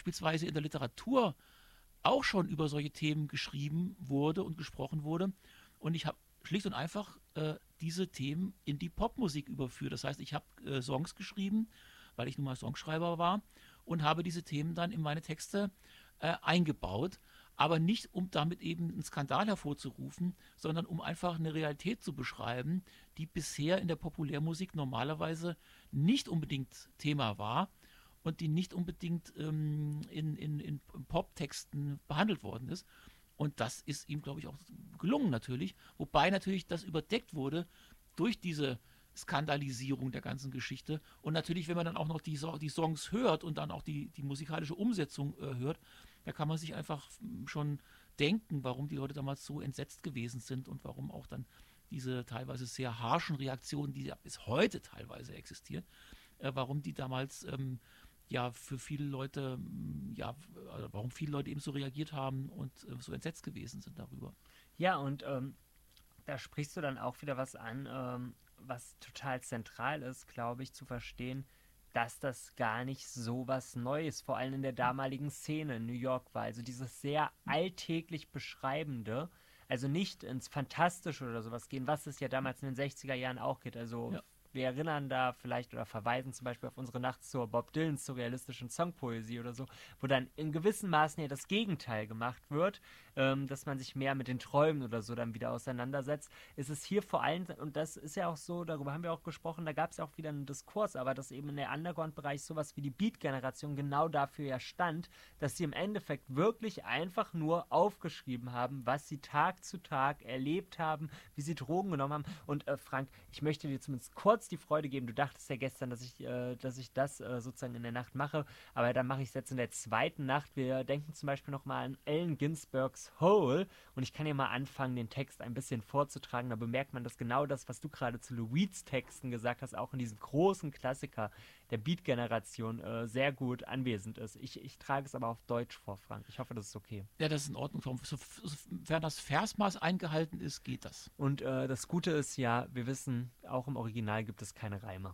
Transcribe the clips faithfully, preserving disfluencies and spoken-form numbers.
beispielsweise in der Literatur auch schon über solche Themen geschrieben wurde und gesprochen wurde. Und ich habe schlicht und einfach äh, diese Themen in die Popmusik überführt. Das heißt, ich habe äh, Songs geschrieben, weil ich nun mal Songschreiber war und habe diese Themen dann in meine Texte äh, eingebaut. Aber nicht, um damit eben einen Skandal hervorzurufen, sondern um einfach eine Realität zu beschreiben, die bisher in der Populärmusik normalerweise nicht unbedingt Thema war und die nicht unbedingt ähm, in, in, in Poptexten behandelt worden ist. Und das ist ihm, glaube ich, auch gelungen natürlich. Wobei natürlich das überdeckt wurde durch diese Skandalisierung der ganzen Geschichte. Und natürlich, wenn man dann auch noch die, so die Songs hört und dann auch die, die musikalische Umsetzung äh, hört, da kann man sich einfach schon denken, warum die Leute damals so entsetzt gewesen sind und warum auch dann diese teilweise sehr harschen Reaktionen, die ja bis heute teilweise existieren, äh, warum die damals ähm, ja für viele Leute, ja, also warum viele Leute eben so reagiert haben und äh, so entsetzt gewesen sind darüber. Ja, und ähm, da sprichst du dann auch wieder was an, ähm, was total zentral ist, glaube ich, zu verstehen, dass das gar nicht so was Neues, vor allem in der damaligen Szene in New York war. Also dieses sehr alltäglich Beschreibende, also nicht ins Fantastische oder sowas gehen, was es ja damals in den sechziger Jahren auch geht. Also Ja. wir erinnern da vielleicht oder verweisen zum Beispiel auf unsere Nacht zur Bob Dylan surrealistischen Songpoesie oder so, wo dann in gewissen Maßen ja das Gegenteil gemacht wird, ähm, dass man sich mehr mit den Träumen oder so dann wieder auseinandersetzt, ist es hier vor allem, und das ist ja auch so, darüber haben wir auch gesprochen, da gab es ja auch wieder einen Diskurs, aber dass eben in der Underground-Bereich sowas wie die Beat-Generation genau dafür ja stand, dass sie im Endeffekt wirklich einfach nur aufgeschrieben haben, was sie Tag zu Tag erlebt haben, wie sie Drogen genommen haben. Und äh, Frank, ich möchte dir zumindest kurz die Freude geben, du dachtest ja gestern, dass ich, äh, dass ich das äh, sozusagen in der Nacht mache, aber dann mache ich es jetzt in der zweiten Nacht. Wir denken zum Beispiel nochmal an Allen Ginsbergs Hole und ich kann ja mal anfangen, den Text ein bisschen vorzutragen. Da bemerkt man, dass genau das, was du gerade zu Lou Reeds Texten gesagt hast, auch in diesem großen Klassiker der Beat-Generation äh, sehr gut anwesend ist. Ich, ich trage es aber auf Deutsch vor, Frank. Ich hoffe, das ist okay. Ja, das ist in Ordnung. Sofern das Versmaß eingehalten ist, geht das. Und äh, das Gute ist ja, wir wissen, auch im Original gibt es keine Reime.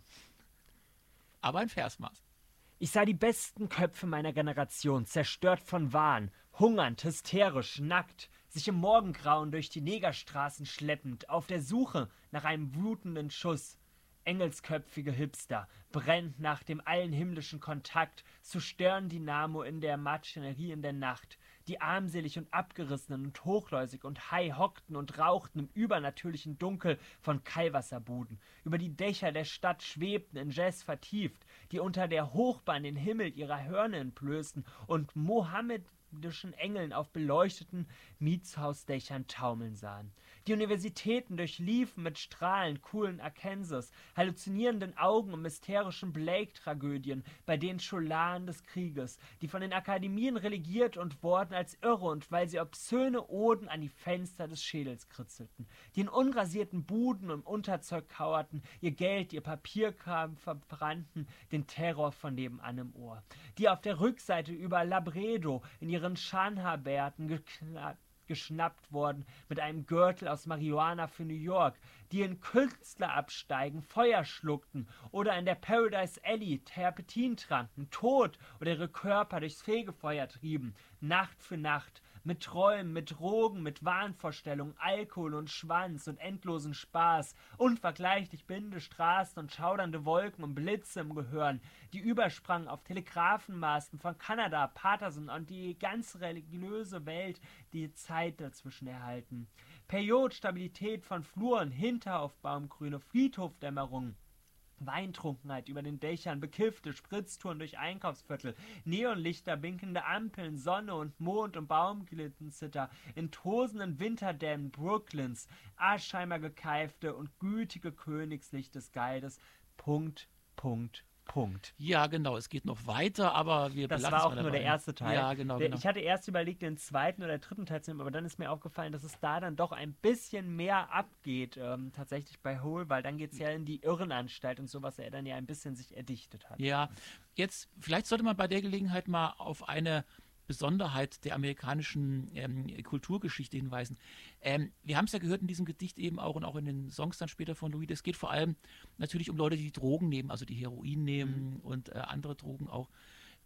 Aber ein Versmaß. Ich sah die besten Köpfe meiner Generation, zerstört von Wahn, hungernd, hysterisch, nackt, sich im Morgengrauen durch die Negerstraßen schleppend, auf der Suche nach einem wütenden Schuss. Engelsköpfige Hipster, brennt nach dem allen himmlischen Kontakt, zu Stirndynamo in der Maschinerie in der Nacht. Die armselig und abgerissenen und hochläusig und high hockten und rauchten im übernatürlichen Dunkel von Kallwasserbuden. Über die Dächer der Stadt schwebten in Jazz vertieft, die unter der Hochbahn den Himmel ihrer Hörner entblößten und mohammedischen Engeln auf beleuchteten Mietshausdächern taumeln sahen. Die Universitäten durchliefen mit Strahlen coolen Arkansas, halluzinierenden Augen und mysterischen Blake-Tragödien, bei den Scholaren des Krieges, die von den Akademien relegiert und wurden als irre und weil sie obszöne Oden an die Fenster des Schädels kritzelten, die in unrasierten Buden und im Unterzeug kauerten, ihr Geld, ihr Papierkram verbrannten, den Terror von nebenan im Ohr, die auf der Rückseite über Labredo in ihren Schanhaarbärten geknallt geschnappt worden mit einem Gürtel aus Marihuana für New York, die in Künstlerabsteigen Feuer schluckten oder in der Paradise Alley Terpentin tranken, tot oder ihre Körper durchs Fegefeuer trieben, Nacht für Nacht, mit Träumen, mit Drogen, mit Wahnvorstellungen, Alkohol und Schwanz und endlosen Spaß, unvergleichlich blinde Straßen und schaudernde Wolken und Blitze im Gehirn, die übersprangen auf Telegrafenmasten von Kanada, Paterson und die ganze religiöse Welt, die Zeit dazwischen erhalten. Period, Stabilität von Fluren, Hinterhofbaumgrüne, Friedhofdämmerung, Weintrunkenheit über den Dächern, bekiffte Spritztouren durch Einkaufsviertel, Neonlichter, blinkende Ampeln, Sonne und Mond und Baumglittenzitter, in tosenden Winterdämmen Brooklyns, Aschheimer gekeifte und gütige Königslicht des Geides. Punkt, Punkt, Punkt. Ja, genau, es geht noch weiter, aber wir Das belassen war es auch mal nur dabei. der erste Teil. Ja, genau, Der, genau. ich hatte erst überlegt, den zweiten oder dritten Teil zu nehmen, aber dann ist mir aufgefallen, dass es da dann doch ein bisschen mehr abgeht, ähm, tatsächlich bei Hole, weil dann geht es ja in die Irrenanstalt und so, was er dann ja ein bisschen sich erdichtet hat. Ja, jetzt, vielleicht sollte man bei der Gelegenheit mal auf eine Besonderheit der amerikanischen ähm, Kulturgeschichte hinweisen. Ähm, wir haben es ja gehört in diesem Gedicht eben auch und auch in den Songs dann später von Louis, es geht vor allem natürlich um Leute, die Drogen nehmen, also die Heroin nehmen Mhm. und äh, andere Drogen auch. Äh,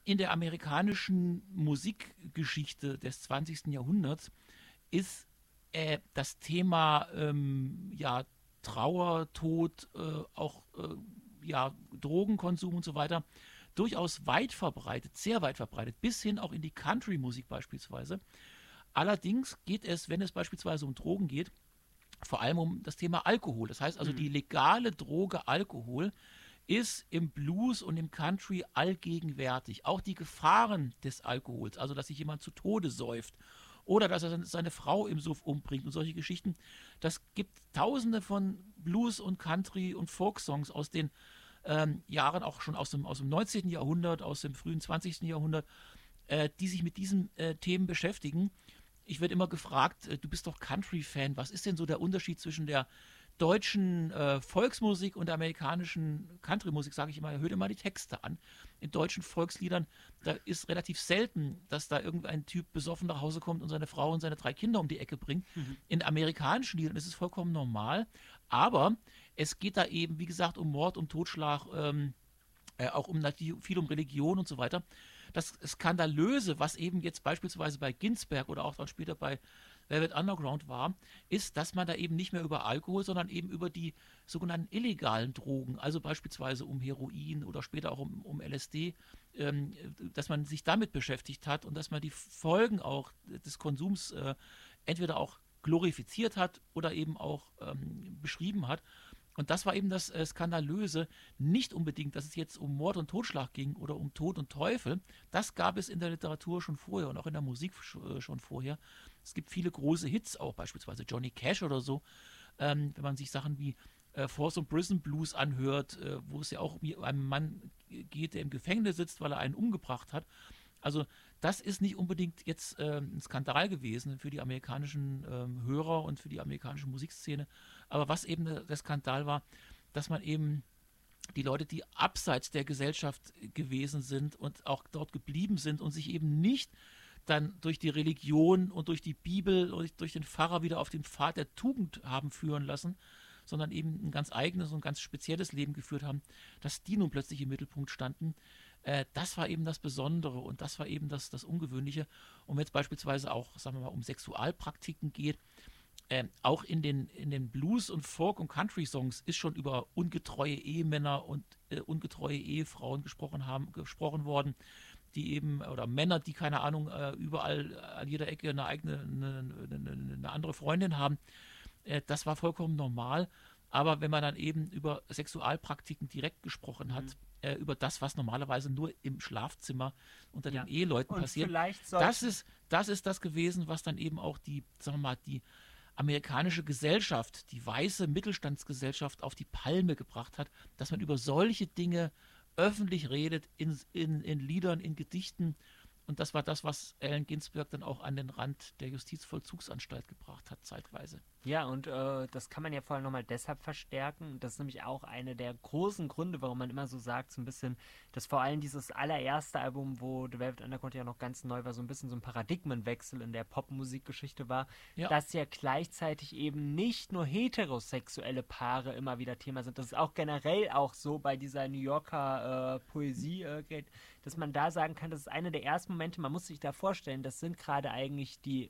in der amerikanischen Musikgeschichte des zwanzigsten Jahrhunderts ist äh, das Thema ähm, ja, Trauer, Tod, äh, auch äh, ja, Drogenkonsum und so weiter durchaus weit verbreitet, sehr weit verbreitet, bis hin auch in die Country-Musik beispielsweise. Allerdings geht es, wenn es beispielsweise um Drogen geht, vor allem um das Thema Alkohol. Das heißt also, Mhm. die legale Droge Alkohol ist im Blues und im Country allgegenwärtig. Auch die Gefahren des Alkohols, also dass sich jemand zu Tode säuft oder dass er seine Frau im Suff umbringt und solche Geschichten, das gibt tausende von Blues- und Country- und Folk-Songs aus den ähm, Jahren, auch schon aus dem, aus dem neunzehnten Jahrhundert, aus dem frühen zwanzigsten Jahrhundert, äh, die sich mit diesen äh, Themen beschäftigen. Ich werde immer gefragt, äh, du bist doch Country-Fan, was ist denn so der Unterschied zwischen der deutschen äh, Volksmusik und der amerikanischen Country-Musik? Sage ich immer, hör dir mal die Texte an. In deutschen Volksliedern, da ist relativ selten, dass da irgendein Typ besoffen nach Hause kommt und seine Frau und seine drei Kinder um die Ecke bringt. Mhm. In amerikanischen Liedern ist es vollkommen normal, aber es geht da eben, wie gesagt, um Mord, um Totschlag, ähm, äh, auch um viel um Religion und so weiter. Das Skandalöse, was eben jetzt beispielsweise bei Ginsberg oder auch dann später bei Velvet Underground war, ist, dass man da eben nicht mehr über Alkohol, sondern eben über die sogenannten illegalen Drogen, also beispielsweise um Heroin oder später auch um, um L S D, ähm, dass man sich damit beschäftigt hat und dass man die Folgen auch des Konsums äh, entweder auch glorifiziert hat oder eben auch ähm, beschrieben hat. Und das war eben das äh, Skandalöse, nicht unbedingt, dass es jetzt um Mord und Totschlag ging oder um Tod und Teufel. Das gab es in der Literatur schon vorher und auch in der Musik sch- äh, schon vorher. Es gibt viele große Hits, auch beispielsweise Johnny Cash oder so. Ähm, wenn man sich Sachen wie äh, Force und Prison Blues anhört, äh, wo es ja auch um einen Mann geht, der im Gefängnis sitzt, weil er einen umgebracht hat. Also das ist nicht unbedingt jetzt äh, ein Skandal gewesen für die amerikanischen ähm, Hörer und für die amerikanische Musikszene. Aber was eben der, der Skandal war, dass man eben die Leute, die abseits der Gesellschaft gewesen sind und auch dort geblieben sind und sich eben nicht dann durch die Religion und durch die Bibel und durch den Pfarrer wieder auf den Pfad der Tugend haben führen lassen, sondern eben ein ganz eigenes und ganz spezielles Leben geführt haben, dass die nun plötzlich im Mittelpunkt standen. Äh, das war eben das Besondere und das war eben das, das Ungewöhnliche. Und wenn es beispielsweise auch, sagen wir mal, um Sexualpraktiken geht, äh, auch in den, in den Blues- und Folk- und Country-Songs ist schon über ungetreue Ehemänner und äh, ungetreue Ehefrauen gesprochen haben, gesprochen worden, die eben, oder Männer, die, keine Ahnung, äh, überall an jeder Ecke eine eigene, eine, eine, eine andere Freundin haben. Äh, das war vollkommen normal. Aber wenn man dann eben über Sexualpraktiken direkt gesprochen hat, Mhm. äh, über das, was normalerweise nur im Schlafzimmer unter Ja. den Eheleuten Und passiert, vielleicht das sollte. ist, das ist das gewesen, was dann eben auch die, sagen wir mal, die amerikanische Gesellschaft, die weiße Mittelstandsgesellschaft auf die Palme gebracht hat, dass man über solche Dinge öffentlich redet, in, in, in Liedern, in Gedichten. Und das war das, was Allen Ginsberg dann auch an den Rand der Justizvollzugsanstalt gebracht hat, zeitweise. Ja, und äh, das kann man ja vor allem nochmal deshalb verstärken. Das ist nämlich auch eine der großen Gründe, warum man immer so sagt, so ein bisschen, dass vor allem dieses allererste Album, wo The Velvet Underground ja noch ganz neu war, so ein bisschen so ein Paradigmenwechsel in der Popmusikgeschichte war, Ja, dass ja gleichzeitig eben nicht nur heterosexuelle Paare immer wieder Thema sind. Das ist auch generell auch so bei dieser New Yorker äh, Poesie, äh, geht, dass man da sagen kann, das ist einer der ersten Momente, man muss sich da vorstellen, das sind gerade eigentlich die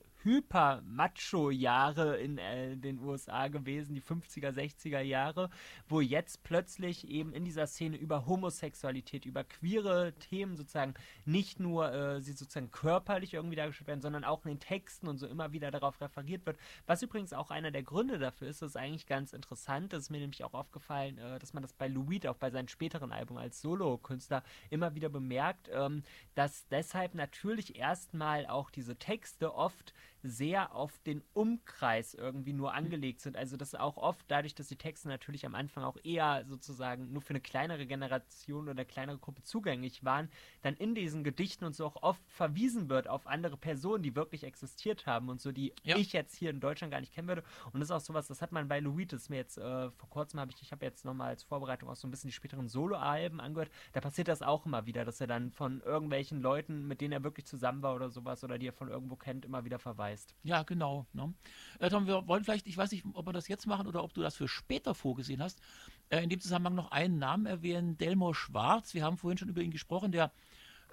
Hyper-Macho-Jahre in äh, den U S A gewesen, die fünfziger, sechziger Jahre, wo jetzt plötzlich eben in dieser Szene über Homosexualität, über queere Themen sozusagen nicht nur äh, sie sozusagen körperlich irgendwie dargestellt werden, sondern auch in den Texten und so immer wieder darauf referiert wird. Was übrigens auch einer der Gründe dafür ist, das ist eigentlich ganz interessant, das ist mir nämlich auch aufgefallen, äh, dass man das bei Lou Reed, auch bei seinen späteren Alben als Solo-Künstler immer wieder bemerkt, ähm, dass deshalb natürlich erstmal auch diese Texte oft sehr auf den Umkreis irgendwie nur angelegt sind. Also das auch oft dadurch, dass die Texte natürlich am Anfang auch eher sozusagen nur für eine kleinere Generation oder eine kleinere Gruppe zugänglich waren, dann in diesen Gedichten und so auch oft verwiesen wird auf andere Personen, die wirklich existiert haben und so, die ja, ich jetzt hier in Deutschland gar nicht kennen würde. Und das ist auch sowas, das hat man bei Lou Reed, das ist mir jetzt äh, vor kurzem habe ich, ich habe jetzt nochmal als Vorbereitung auch so ein bisschen die späteren Solo-Alben angehört, da passiert das auch immer wieder, dass er dann von irgendwelchen Leuten, mit denen er wirklich zusammen war oder sowas oder die er von irgendwo kennt, immer wieder verweist. ja, genau. Ne? Äh, Tom, wir wollen vielleicht, ich weiß nicht, ob wir das jetzt machen oder ob du das für später vorgesehen hast, äh, in dem Zusammenhang noch einen Namen erwähnen, Delmore Schwartz. Wir haben vorhin schon über ihn gesprochen, der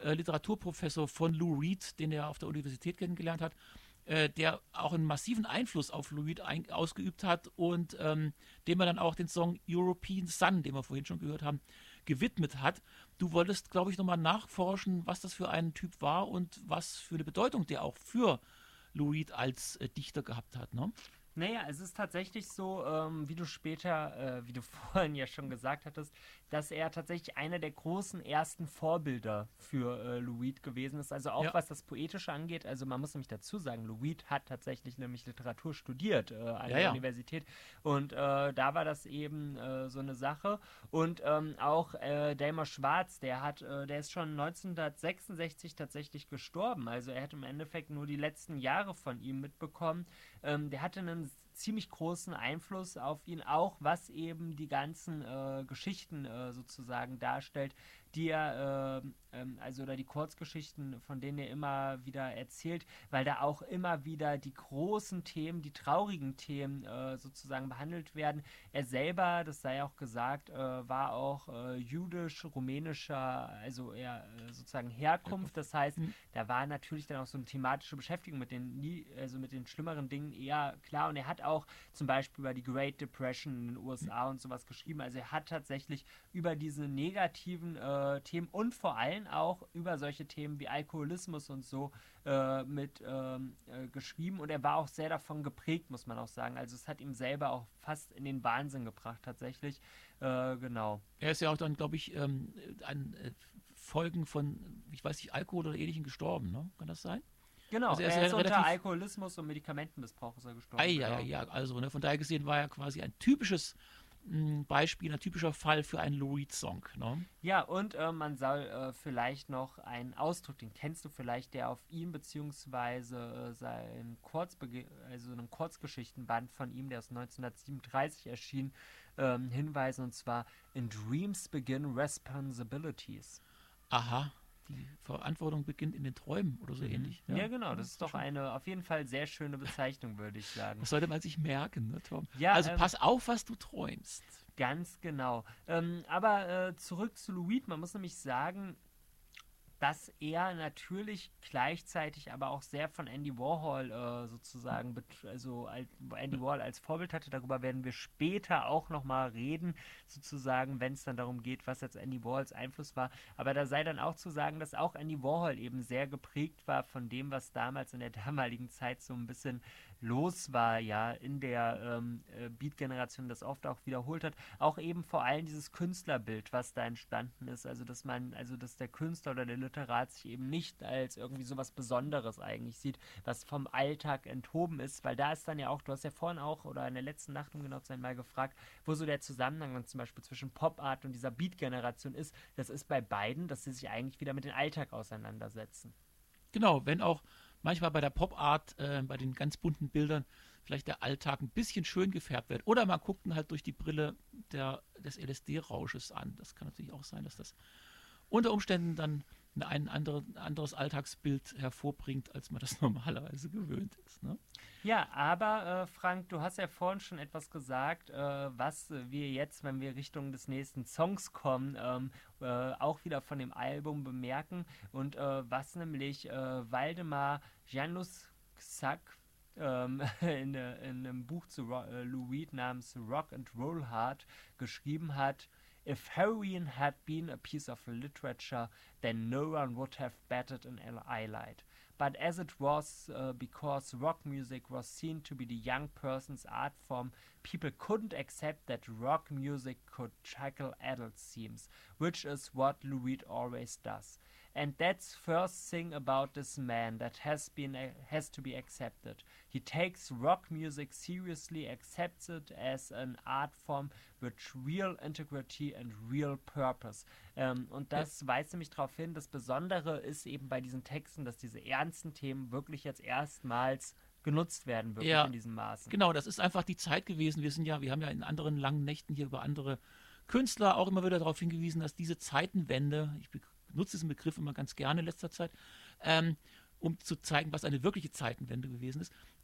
äh, Literaturprofessor von Lou Reed, den er auf der Universität kennengelernt hat, äh, der auch einen massiven Einfluss auf Lou Reed ein, ausgeübt hat und ähm, dem er dann auch den Song European Sun, den wir vorhin schon gehört haben, gewidmet hat. Du wolltest, glaube ich, nochmal nachforschen, was das für ein Typ war und was für eine Bedeutung der auch für Lou Reed als äh, Dichter gehabt hat, ne? Naja, es ist tatsächlich so, ähm, wie du später, äh, wie du vorhin ja schon gesagt hattest, dass er tatsächlich einer der großen ersten Vorbilder für äh, Lou Reed gewesen ist. Also auch Ja. was das Poetische angeht. Also man muss nämlich dazu sagen, Lou Reed hat tatsächlich nämlich Literatur studiert äh, an Ja, der ja. Universität. Und äh, da war das eben äh, so eine Sache. Und ähm, auch äh, Delmer Schwarz, der hat, äh, der ist schon neunzehnhundertsechsundsechzig tatsächlich gestorben. Also er hat im Endeffekt nur die letzten Jahre von ihm mitbekommen. Ähm, der hatte einen ziemlich großen Einfluss auf ihn, auch was eben die ganzen äh, Geschichten äh, sozusagen darstellt, die er, äh, ähm, also oder die Kurzgeschichten, von denen er immer wieder erzählt, weil da auch immer wieder die großen Themen, die traurigen Themen äh, sozusagen behandelt werden. Er selber, das sei auch gesagt, äh, war auch äh, jüdisch-rumänischer, also eher äh, sozusagen Herkunft. Das heißt, Mhm. da war natürlich dann auch so eine thematische Beschäftigung mit den, nie, also mit den schlimmeren Dingen eher klar. Und er hat auch zum Beispiel über die Great Depression in den U S A und sowas geschrieben. Also er hat tatsächlich über diese negativen äh, Themen und vor allem auch über solche Themen wie Alkoholismus und so äh, mit ähm, äh, geschrieben. Und er war auch sehr davon geprägt, muss man auch sagen. Also es hat ihm selber auch fast in den Wahnsinn gebracht, tatsächlich. Äh, genau. Er ist ja auch dann, glaube ich, ähm, an äh, Folgen von, ich weiß nicht, Alkohol oder Ähnlichem gestorben, ne? Kann das sein? Genau, Also er er ist ist, ja unter relativ- Alkoholismus und Medikamentenmissbrauch ist er gestorben. Ah, ja, ja, genau. ja, also ne, von daher gesehen war er quasi ein typisches mh, Beispiel, ein typischer Fall für einen Lou Reed-Song. Ne? Ja, und äh, man soll äh, vielleicht noch einen Ausdruck, den kennst du vielleicht, der auf ihm beziehungsweise äh, sein Kurzbege also einem Kurzgeschichtenband von ihm, der ist neunzehnhundertsiebenunddreißig erschienen, ähm, hinweisen, und zwar In Dreams Begin Responsibilities. Aha, die Verantwortung beginnt in den Träumen oder so ähnlich. Ja, genau, das ja, ist doch schon. eine auf jeden Fall sehr schöne Bezeichnung, würde ich sagen. Das sollte man sich merken, ne, Tom? Ja, also ähm, pass auf, was du träumst. Ganz genau. Ähm, aber äh, zurück zu Lou Reed. Man muss nämlich sagen, dass er natürlich gleichzeitig aber auch sehr von Andy Warhol äh, sozusagen, bet- also als, Andy Warhol als Vorbild hatte. Darüber werden wir später auch nochmal reden, sozusagen, wenn es dann darum geht, was jetzt Andy Warhols Einfluss war. Aber da sei dann auch zu sagen, dass auch Andy Warhol eben sehr geprägt war von dem, was damals in der damaligen Zeit so ein bisschen los war, ja, in der ähm, äh, Beat-Generation, das oft auch wiederholt hat. Auch eben vor allem dieses Künstlerbild, was da entstanden ist. Also, dass man, also, dass der Künstler oder der Literat sich eben nicht als irgendwie sowas Besonderes eigentlich sieht, was vom Alltag enthoben ist, weil da ist dann ja auch, du hast ja vorhin auch, oder in der letzten Nacht, um genau zu sein, mal gefragt, wo so der Zusammenhang dann zum Beispiel zwischen Pop-Art und dieser Beat-Generation ist. Das ist bei beiden, dass sie sich eigentlich wieder mit dem Alltag auseinandersetzen. Genau, wenn auch manchmal bei der Pop-Art, äh, bei den ganz bunten Bildern, vielleicht der Alltag ein bisschen schön gefärbt wird. Oder man guckt ihn halt durch die Brille der, des L S D-Rausches an. Das kann natürlich auch sein, dass das unter Umständen dann ein andere, anderes Alltagsbild hervorbringt, als man das normalerweise gewöhnt ist. Ne? Ja, aber äh, Frank, du hast ja vorhin schon etwas gesagt, äh, was wir jetzt, wenn wir Richtung des nächsten Songs kommen, ähm, äh, auch wieder von dem Album bemerken, und äh, was nämlich äh, Waldemar Januszak ähm, in, äh, in einem Buch zu Ro äh, Lou Reed namens Rock and Roll Hard geschrieben hat: If heroin had been a piece of literature, then no one would have batted an eyelid. But as it was, uh, because rock music was seen to be the young person's art form, people couldn't accept that rock music could tackle adult themes, which is what Lou Reed always does. And that's first thing about this man that has been uh, has to be accepted. He takes rock music seriously, accepts it as an art form with real integrity and real purpose. Ähm, und das ja. weist nämlich darauf hin, das Besondere ist eben bei diesen Texten, dass diese ernsten Themen wirklich jetzt erstmals genutzt werden, wirklich ja, in diesem Maße. Genau, das ist einfach die Zeit gewesen. Wir sind ja, wir haben ja in anderen langen Nächten hier über andere Künstler auch immer wieder darauf hingewiesen, dass diese Zeitenwende, ich benutze diesen Begriff immer ganz gerne in letzter Zeit, ähm, um zu zeigen, was eine wirkliche Zeitenwende gewesen ist.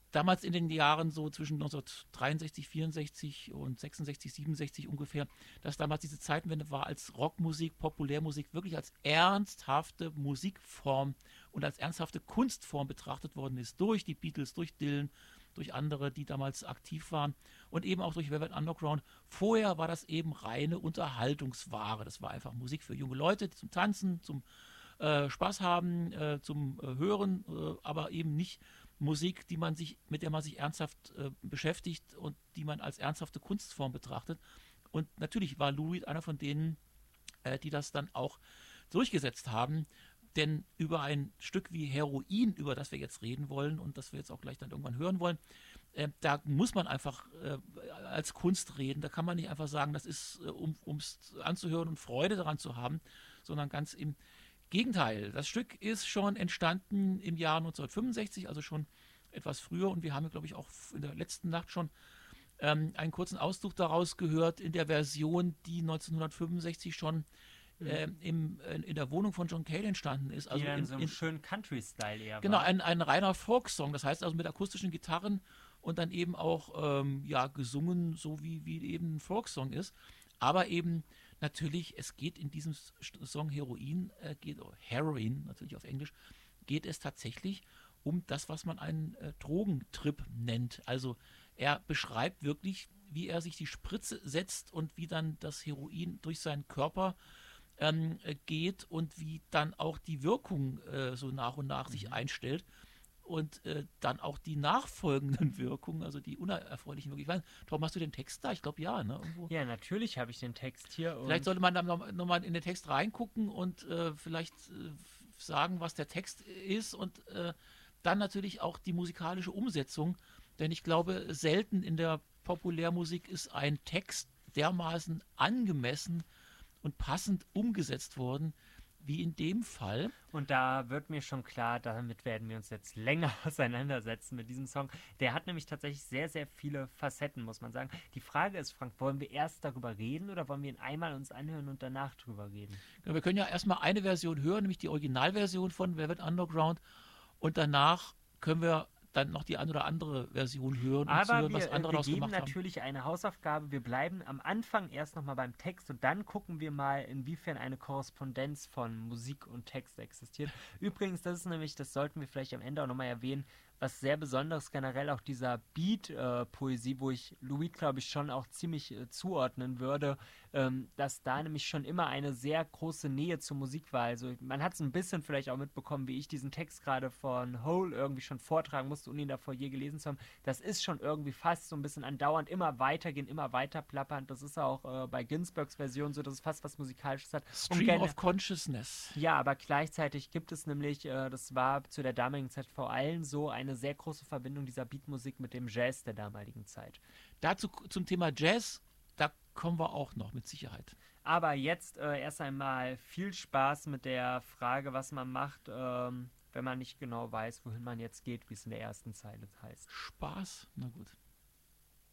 damals in den Jahren so zwischen neunzehnhundertdreiundsechzig, vierundsechzig und sechsundsechzig, siebenundsechzig ungefähr, dass damals diese Zeitenwende war, als Rockmusik, Populärmusik wirklich als ernsthafte Musikform und als ernsthafte Kunstform betrachtet worden ist. Durch die Beatles, durch Dylan, durch andere, die damals aktiv waren und eben auch durch Velvet Underground. Vorher war das eben reine Unterhaltungsware. Das war einfach Musik für junge Leute zum Tanzen, zum äh, Spaß haben, äh, zum äh, Hören, äh, aber eben nicht Musik, die man sich, mit der man sich ernsthaft äh, beschäftigt und die man als ernsthafte Kunstform betrachtet. Und natürlich war Lou Reed einer von denen, äh, die das dann auch durchgesetzt haben. Denn über ein Stück wie Heroin, über das wir jetzt reden wollen und das wir jetzt auch gleich dann irgendwann hören wollen, äh, da muss man einfach äh, als Kunst reden. Da kann man nicht einfach sagen, das ist, äh, um es anzuhören und Freude daran zu haben, sondern ganz im Gegenteil. Das Stück ist schon entstanden im Jahr neunzehnhundertfünfundsechzig, also schon etwas früher. Und wir haben, glaube ich, auch in der letzten Nacht schon ähm, einen kurzen Auszug daraus gehört in der Version, die neunzehnhundertfünfundsechzig schon äh, im, in, in der Wohnung von John Cale entstanden ist. Also die in, in so einem in, schönen Country-Style eher genau, war. ein, ein reiner Folksong. Das heißt also mit akustischen Gitarren und dann eben auch ähm, ja, gesungen, so wie, wie eben ein Folksong ist. Aber eben natürlich, es geht in diesem Song Heroin, äh, geht, oh, Heroin natürlich auf Englisch, geht es tatsächlich um das, was man einen äh, Drogentrip nennt. Also er beschreibt wirklich, wie er sich die Spritze setzt und wie dann das Heroin durch seinen Körper ähm, äh, geht und wie dann auch die Wirkung äh, so nach und nach mhm. sich einstellt. Und äh, dann auch die nachfolgenden Wirkungen, also die unerfreulichen Wirkungen. Ich weiß, Tom, hast du den Text da? Ich glaube ja, ne? Irgendwo. Ja, natürlich habe ich den Text hier. Vielleicht sollte man dann nochmal noch mal in den Text reingucken und äh, vielleicht äh, sagen, was der Text ist und äh, dann natürlich auch die musikalische Umsetzung. Denn ich glaube, selten in der Populärmusik ist ein Text dermaßen angemessen und passend umgesetzt worden, wie in dem Fall. Und da wird mir schon klar, damit werden wir uns jetzt länger auseinandersetzen mit diesem Song. Der hat nämlich tatsächlich sehr, sehr viele Facetten, muss man sagen. Die Frage ist, Frank, wollen wir erst darüber reden oder wollen wir ihn einmal uns anhören und danach drüber reden? Ja, wir können ja erstmal eine Version hören, nämlich die Originalversion von Velvet Underground und danach können wir dann noch die ein oder andere Version hören und Aber zuhören, wir, was andere wir daraus geben gemacht haben. natürlich eine Hausaufgabe. Wir bleiben am Anfang erst nochmal beim Text und dann gucken wir mal, inwiefern eine Korrespondenz von Musik und Text existiert. Übrigens, das ist nämlich, das sollten wir vielleicht am Ende auch nochmal erwähnen, was sehr Besonderes generell auch dieser Beat-Poesie, äh, wo ich Lou Reed, glaube ich, schon auch ziemlich äh, zuordnen würde, ähm, dass da nämlich schon immer eine sehr große Nähe zur Musik war. Also man hat es ein bisschen vielleicht auch mitbekommen, wie ich diesen Text gerade von Hole irgendwie schon vortragen musste, ohne ihn davor je gelesen zu haben. Das ist schon irgendwie fast so ein bisschen andauernd immer weitergehen, immer weiter plappernd. Das ist auch äh, bei Ginsbergs Version so, dass es fast was Musikalisches hat. Stream of Consciousness. Ja, aber gleichzeitig gibt es nämlich, äh, das war zu der damaligen Zeit vor allem so, eine sehr große Verbindung dieser Beatmusik mit dem Jazz der damaligen Zeit. Dazu zum Thema Jazz, da kommen wir auch noch mit Sicherheit. Aber jetzt äh, erst einmal viel Spaß mit der Frage, was man macht, ähm, wenn man nicht genau weiß, wohin man jetzt geht, wie es in der ersten Zeile heißt. Spaß? Na gut.